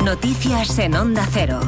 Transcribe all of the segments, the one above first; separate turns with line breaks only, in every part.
Noticias en Onda Cero.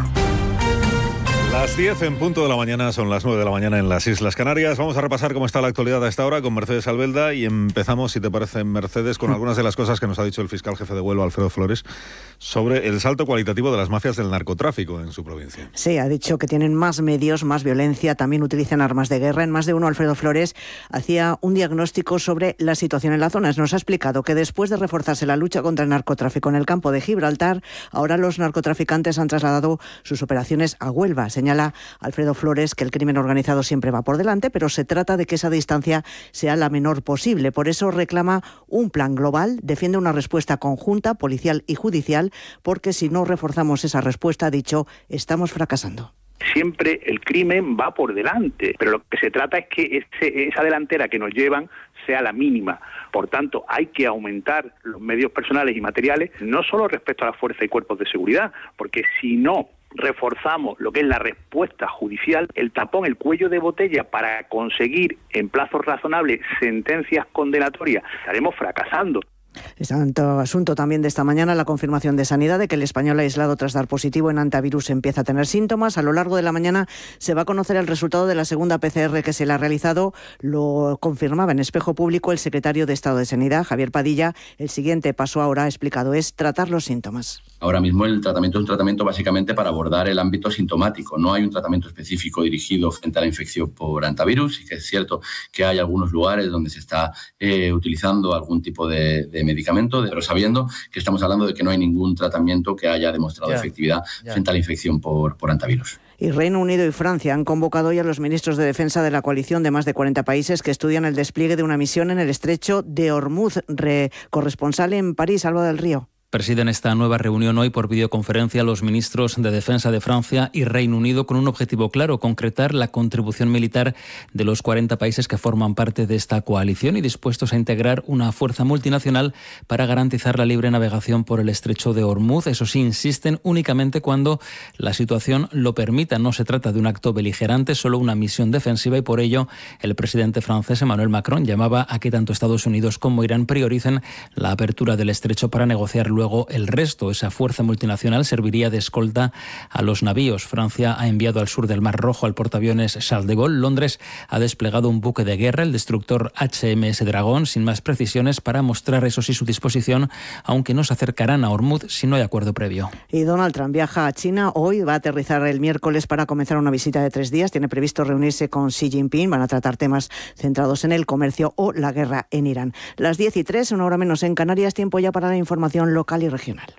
Las 10 en punto de la mañana, son las 9 de la mañana en las Islas Canarias. Vamos a repasar cómo está la actualidad a esta hora con Mercedes Albelda y empezamos, si te parece, Mercedes, con algunas de las cosas que nos ha dicho el fiscal jefe de Huelva, Alfredo Flores, sobre el salto cualitativo de las mafias del narcotráfico en su provincia.
Sí, ha dicho que tienen más medios, más violencia, también utilizan armas de guerra. En más de uno, Alfredo Flores hacía un diagnóstico sobre la situación en la zona. Nos ha explicado que después de reforzarse la lucha contra el narcotráfico en el campo de Gibraltar, ahora los narcotraficantes han trasladado sus operaciones a Huelva. Señala Alfredo Flores que el crimen organizado siempre va por delante, pero se trata de que esa distancia sea la menor posible. Por eso reclama un plan global, defiende una respuesta conjunta, policial y judicial, porque si no reforzamos esa respuesta, ha dicho, estamos fracasando.
Siempre el crimen va por delante, pero lo que se trata es que esa delantera que nos llevan sea la mínima. Por tanto, hay que aumentar los medios personales y materiales, no solo respecto a la fuerza y cuerpos de seguridad, porque si no reforzamos lo que es la respuesta judicial, el tapón, el cuello de botella para conseguir en plazos razonables sentencias condenatorias, estaremos fracasando.
El santo asunto también de esta mañana, la confirmación de Sanidad de que el español aislado tras dar positivo en antivirus empieza a tener síntomas. A lo largo de la mañana se va a conocer el resultado de la segunda PCR que se le ha realizado. Lo confirmaba en Espejo Público el secretario de Estado de Sanidad, Javier Padilla. El siguiente paso ahora, ha explicado, es tratar los síntomas.
Ahora mismo el tratamiento es un tratamiento básicamente para abordar el ámbito sintomático. No hay un tratamiento específico dirigido frente a la infección por antivirus. Y que es cierto que hay algunos lugares donde se está utilizando algún tipo de medicamento, pero sabiendo que estamos hablando de que no hay ningún tratamiento que haya demostrado efectividad frente a la infección por antivirus.
Y Reino Unido y Francia han convocado hoy a los ministros de defensa de la coalición de más de 40 países que estudian el despliegue de una misión en el estrecho de Hormuz. Corresponsal en París, Alba del Río.
Presiden esta nueva reunión hoy por videoconferencia los ministros de Defensa de Francia y Reino Unido con un objetivo claro, concretar la contribución militar de los 40 países que forman parte de esta coalición y dispuestos a integrar una fuerza multinacional para garantizar la libre navegación por el estrecho de Hormuz. Eso sí, insisten únicamente cuando la situación lo permita. No se trata de un acto beligerante, solo una misión defensiva y por ello el presidente francés Emmanuel Macron llamaba a que tanto Estados Unidos como Irán prioricen la apertura del estrecho para negociar luego el resto. Esa fuerza multinacional serviría de escolta a los navíos. Francia ha enviado al sur del Mar Rojo al portaaviones Charles de Gaulle. Londres ha desplegado un buque de guerra, el destructor HMS Dragón, sin más precisiones, para mostrar, eso sí, su disposición, aunque no se acercarán a Hormuz si no hay acuerdo previo.
Y Donald Trump viaja a China hoy, va a aterrizar el miércoles para comenzar una visita de 3 días. Tiene previsto reunirse con Xi Jinping. Van a tratar temas centrados en el comercio o la guerra en Irán. Las 10:03, una hora menos en Canarias, tiempo ya para la información local y regional.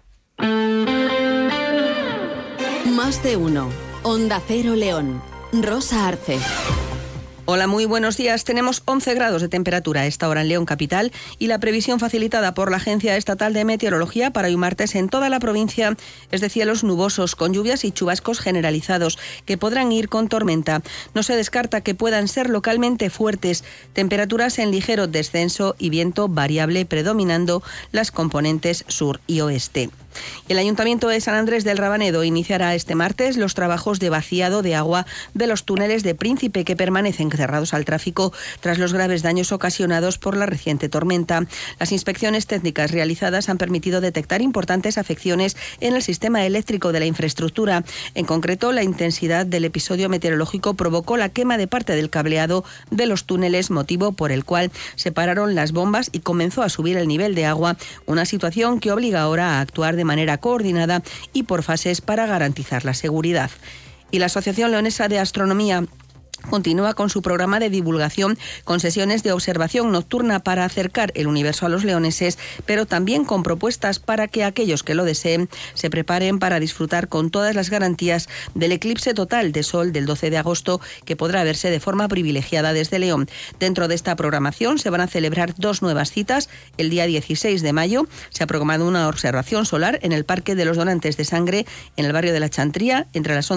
Más de uno. Onda Cero León. Rosa Arce.
Hola, muy buenos días. Tenemos 11 grados de temperatura a esta hora en León capital y la previsión facilitada por la Agencia Estatal de Meteorología para hoy martes en toda la provincia es de cielos nubosos con lluvias y chubascos generalizados que podrán ir con tormenta. No se descarta que puedan ser localmente fuertes, temperaturas en ligero descenso y viento variable predominando las componentes sur y oeste. El Ayuntamiento de San Andrés del Rabanedo iniciará este martes los trabajos de vaciado de agua de los túneles de Príncipe que permanecen cerrados al tráfico tras los graves daños ocasionados por la reciente tormenta. Las inspecciones técnicas realizadas han permitido detectar importantes afecciones en el sistema eléctrico de la infraestructura. En concreto, la intensidad del episodio meteorológico provocó la quema de parte del cableado de los túneles, motivo por el cual se pararon las bombas y comenzó a subir el nivel de agua, una situación que obliga ahora a actuar de manera coordinada y por fases para garantizar la seguridad. Y la Asociación Leonesa de Astronomía continúa con su programa de divulgación con sesiones de observación nocturna para acercar el universo a los leoneses, pero también con propuestas para que aquellos que lo deseen se preparen para disfrutar con todas las garantías del eclipse total de sol del 12 de agosto, que podrá verse de forma privilegiada desde León. Dentro de esta programación se van a celebrar 2 nuevas citas. El día 16 de mayo se ha programado una observación solar en el Parque de los Donantes de Sangre, en el barrio de La Chantría, entre las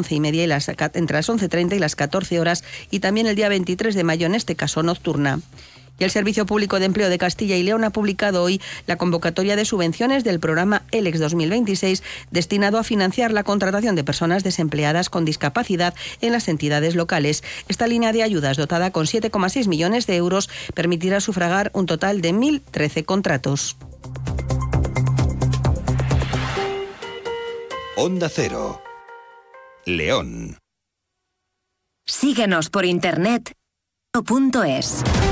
11:30 y las 14 horas, y también el día 23 de mayo, en este caso nocturna. Y el Servicio Público de Empleo de Castilla y León ha publicado hoy la convocatoria de subvenciones del programa ELEX 2026, destinado a financiar la contratación de personas desempleadas con discapacidad en las entidades locales. Esta línea de ayudas, dotada con 7,6 millones de euros, permitirá sufragar un total de 1.013 contratos.
Onda Cero. León.
Síguenos por internet .es.